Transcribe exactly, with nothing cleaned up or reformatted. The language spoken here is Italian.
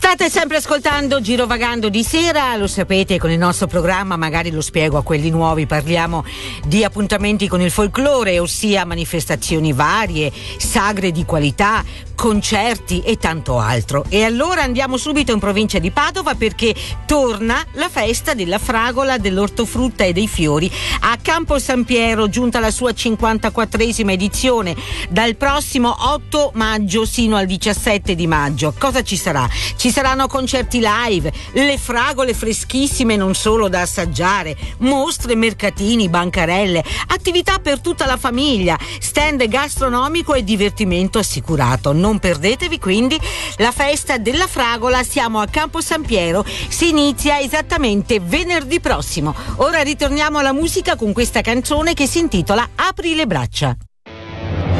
State sempre ascoltando Girovagando di sera, lo sapete, con il nostro programma magari lo spiego a quelli nuovi, parliamo di appuntamenti con il folklore, ossia manifestazioni varie, sagre di qualità, concerti e tanto altro. E allora andiamo subito in provincia di Padova perché torna la festa della fragola, dell'ortofrutta e dei fiori a Campo San Piero, giunta alla sua cinquantaquattresima edizione dal prossimo otto maggio sino al diciassette di maggio. Cosa ci sarà? Ci saranno concerti live, le fragole freschissime non solo da assaggiare, mostre, mercatini, bancarelle, attività per tutta la famiglia, stand gastronomico e divertimento assicurato. Non perdetevi quindi la festa della fragola, siamo a Campo San Piero, si inizia esattamente venerdì prossimo. Ora ritorniamo alla musica con questa canzone che si intitola Apri le braccia.